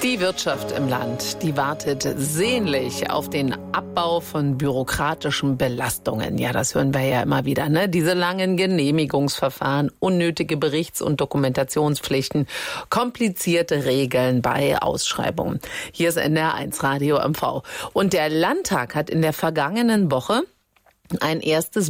Die Wirtschaft im Land, die wartet sehnlich auf den Abbau von bürokratischen Belastungen. Ja, das hören wir ja immer wieder, ne? Diese langen Genehmigungsverfahren, unnötige Berichts- und Dokumentationspflichten, komplizierte Regeln bei Ausschreibungen. Hier ist NDR1 Radio MV. Und der Landtag hat in der vergangenen Woche ein erstes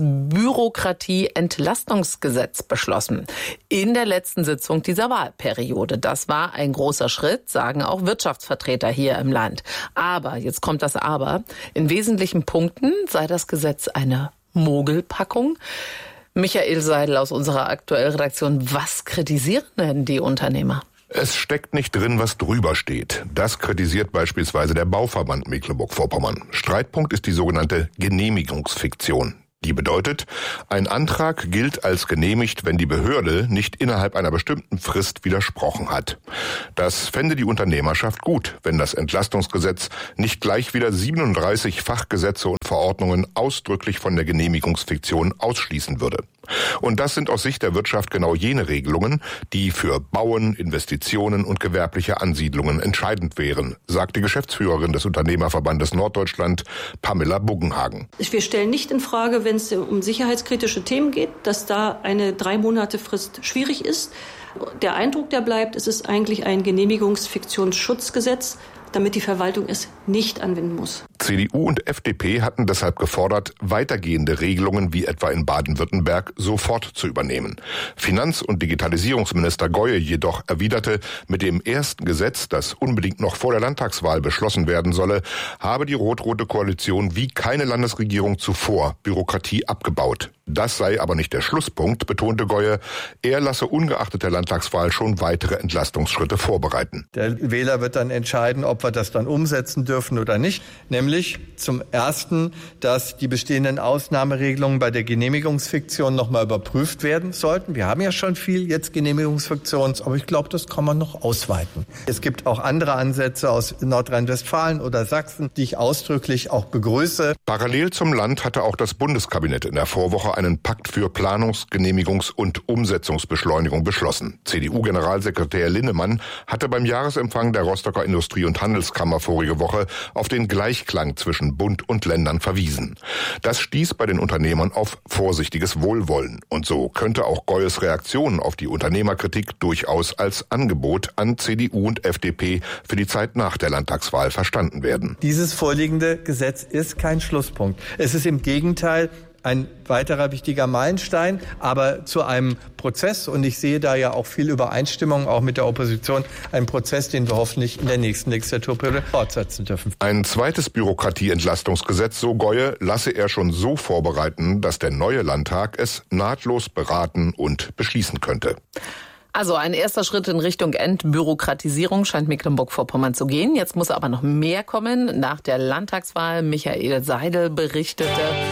Bürokratie-Entlastungsgesetz beschlossen. In der letzten Sitzung dieser Wahlperiode. Das war ein großer Schritt, sagen auch Wirtschaftsvertreter hier im Land. Aber, jetzt kommt das Aber, in wesentlichen Punkten sei das Gesetz eine Mogelpackung. Michael Seidel aus unserer Aktuellredaktion, was kritisieren denn die Unternehmer? Es steckt nicht drin, was drüber steht. Das kritisiert beispielsweise der Bauverband Mecklenburg-Vorpommern. Streitpunkt ist die sogenannte Genehmigungsfiktion. Die bedeutet, ein Antrag gilt als genehmigt, wenn die Behörde nicht innerhalb einer bestimmten Frist widersprochen hat. Das fände die Unternehmerschaft gut, wenn das Entlastungsgesetz nicht gleich wieder 37 Fachgesetze und Verordnungen ausdrücklich von der Genehmigungsfiktion ausschließen würde. Und das sind aus Sicht der Wirtschaft genau jene Regelungen, die für Bauen, Investitionen und gewerbliche Ansiedlungen entscheidend wären, sagt die Geschäftsführerin des Unternehmerverbandes Norddeutschland, Pamela Buggenhagen. Wir stellen nicht in Frage, wenn es um sicherheitskritische Themen geht, dass da eine 3-Monate-Frist schwierig ist. Der Eindruck, der bleibt, es ist eigentlich ein Genehmigungsfiktionsschutzgesetz, damit die Verwaltung es nicht anwenden muss. CDU und FDP hatten deshalb gefordert, weitergehende Regelungen wie etwa in Baden-Württemberg sofort zu übernehmen. Finanz- und Digitalisierungsminister Goye jedoch erwiderte, mit dem ersten Gesetz, das unbedingt noch vor der Landtagswahl beschlossen werden solle, habe die rot-rote Koalition wie keine Landesregierung zuvor Bürokratie abgebaut. Das sei aber nicht der Schlusspunkt, betonte Goye. Er lasse ungeachtet der Landtagswahl schon weitere Entlastungsschritte vorbereiten. Der Wähler wird dann entscheiden, ob wir das dann umsetzen dürfen oder nicht. Nämlich zum Ersten, dass die bestehenden Ausnahmeregelungen bei der Genehmigungsfiktion nochmal überprüft werden sollten. Wir haben ja schon viel jetzt Genehmigungsfiktionen, aber ich glaube, das kann man noch ausweiten. Es gibt auch andere Ansätze aus Nordrhein-Westfalen oder Sachsen, die ich ausdrücklich auch begrüße. Parallel zum Land hatte auch das Bundeskabinett in der Vorwoche einen Pakt für Planungs-, Genehmigungs- und Umsetzungsbeschleunigung beschlossen. CDU-Generalsekretär Linnemann hatte beim Jahresempfang der Rostocker Industrie- und Handelskammer vorige Woche auf den Gleichklang zwischen Bund und Ländern verwiesen. Das stieß bei den Unternehmern auf vorsichtiges Wohlwollen. Und so könnte auch Goyes Reaktion auf die Unternehmerkritik durchaus als Angebot an CDU und FDP für die Zeit nach der Landtagswahl verstanden werden. Dieses vorliegende Gesetz ist kein Schlusspunkt. Es ist im Gegenteil ein weiterer wichtiger Meilenstein, aber zu einem Prozess, und ich sehe da ja auch viel Übereinstimmung, auch mit der Opposition, ein Prozess, den wir hoffentlich in der nächsten Legislaturperiode fortsetzen dürfen. Ein zweites Bürokratieentlastungsgesetz, so Goye, lasse er schon so vorbereiten, dass der neue Landtag es nahtlos beraten und beschließen könnte. Also ein erster Schritt in Richtung Entbürokratisierung scheint Mecklenburg-Vorpommern zu gehen. Jetzt muss aber noch mehr kommen. Nach der Landtagswahl, Michael Seidel berichtete.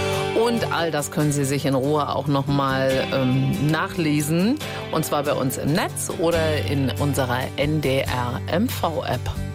Und all das können Sie sich in Ruhe auch nochmal nachlesen. Und zwar bei uns im Netz oder in unserer NDR MV-App.